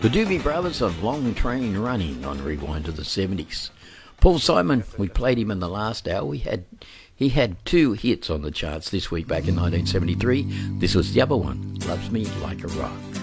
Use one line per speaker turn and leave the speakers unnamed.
The Doobie Brothers on Long Train Running on Rewind to the 70s. Paul Simon, we played him in the last hour. He had 2 hits on the charts this week back in 1973. This was the other one, Loves Me Like a Rock.